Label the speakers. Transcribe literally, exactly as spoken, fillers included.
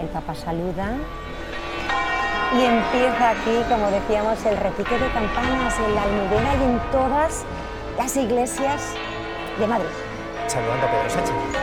Speaker 1: el Papa saluda y empieza aquí, como decíamos, el repique de campanas en la Almudena y en todas las iglesias de Madrid.
Speaker 2: Saludando a Pedro Sánchez.